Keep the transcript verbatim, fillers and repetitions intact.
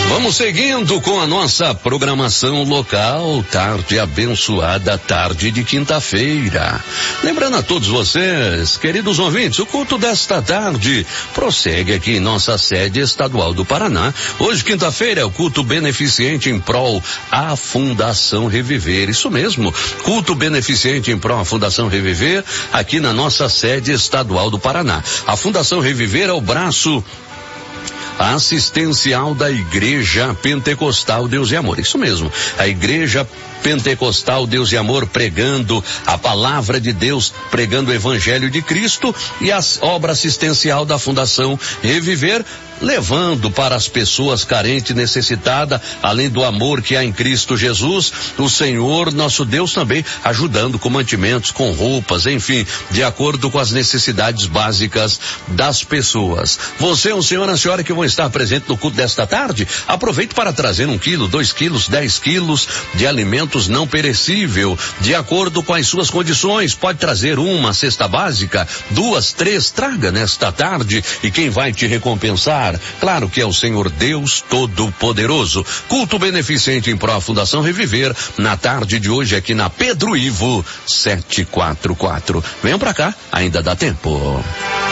Vamos seguindo com a nossa programação local, tarde abençoada, tarde de quinta-feira. Lembrando a todos vocês, queridos ouvintes, o culto desta tarde prossegue aqui em nossa sede estadual do Paraná. Hoje, quinta-feira, é o culto beneficente em prol à Fundação Reviver. Isso mesmo, culto beneficente em prol à Fundação Reviver, aqui na nossa sede estadual do Paraná. A Fundação Reviver é o braço assistencial da Igreja Pentecostal Deus e Amor. Isso mesmo, a Igreja Pentecostal Deus e Amor pregando a palavra de Deus, pregando o Evangelho de Cristo, e a obra assistencial da Fundação Reviver, levando para as pessoas carentes e necessitadas, além do amor que há em Cristo Jesus, o Senhor nosso Deus também ajudando com mantimentos, com roupas, enfim, de acordo com as necessidades básicas das pessoas. Você, um senhor, uma senhora que vão estar presentes no culto desta tarde, aproveite para trazer um quilo, dois quilos, dez quilos de alimentos não perecível, de acordo com as suas condições. Pode trazer uma cesta básica, duas, três, traga nesta tarde, e quem vai te recompensar? Claro que é o Senhor Deus Todo-Poderoso. Culto beneficente em pró à Fundação Reviver, na tarde de hoje aqui na Pedro Ivo setecentos e quarenta e quatro. Venham pra cá, ainda dá tempo.